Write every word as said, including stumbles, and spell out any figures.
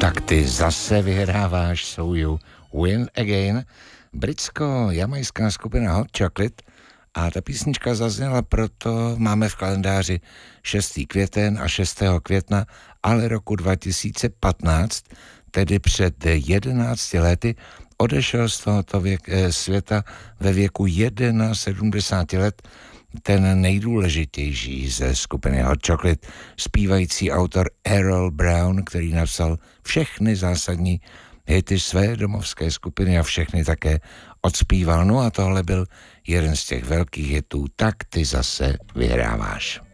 Tak ty zase vyhráváš, so you win again. Britsko-jamajská skupina Hot Chocolate a ta písnička zazněla, proto máme v kalendáři šestý květen a šestého května, ale roku dva tisíce patnáct, tedy před jedenácti lety, odešel z tohoto věk, světa ve věku sedmdesáti jedna let ten nejdůležitější ze skupiny Hot Chocolate, zpívající autor Errol Brown, který napsal všechny zásadní hity své domovské skupiny a všechny také odspíval. No a tohle byl jeden z těch velkých hitů. Tak ty zase vyhráváš.